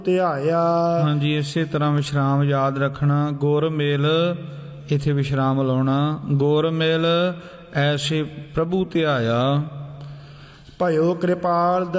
ਧਿਆਇਆ। ਹਾਂਜੀ, ਇਸੇ ਤਰ੍ਹਾਂ ਵਿਸ਼ਰਾਮ ਯਾਦ ਰੱਖਣਾ। ਗੁਰ ਮੇਲ, ਇੱਥੇ ਵਿਸ਼ਰਾਮ ਲਾਉਣਾ। ਗੁਰ ਮੇਲ ਐਸੇ ਪ੍ਰਭੂ ਧਿਆਇਆ। ਭਇਓ ਕਿਰਪਾਲ